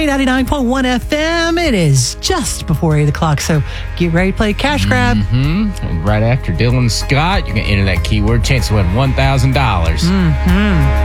K99.1 FM. It is just before 8 o'clock, so get ready to play Cash Grab. Right after Dylan Scott, you're going to enter that keyword. Chance to win $1,000.